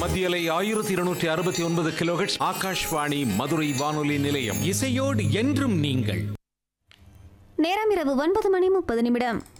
மத்தியலை 1269 கிலோஹெர்ட்ஸ் ஆகாஷ்வாணி மதுரை வானொலி நிலையம். இசையோடு என்றும் நீங்கள். நேரம் இரவு 9:30.